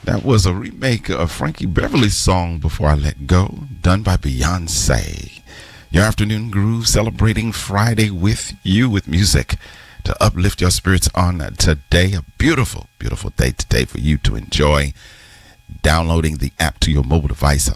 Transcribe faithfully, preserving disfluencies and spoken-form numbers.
That was a remake of Frankie Beverly's song Before I Let Go, done by Beyonce. Your afternoon groove celebrating Friday with you with music to uplift your spirits on today. A beautiful, beautiful day today for you to enjoy. Downloading the app to your mobile device